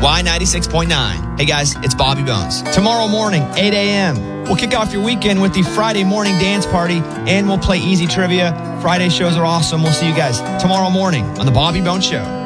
Y96.9. Hey guys, it's Bobby Bones. Tomorrow morning, 8 a.m., we'll kick off your weekend with the Friday morning dance party, and we'll play easy trivia. Friday shows are awesome. We'll see you guys tomorrow morning on the Bobby Bones Show.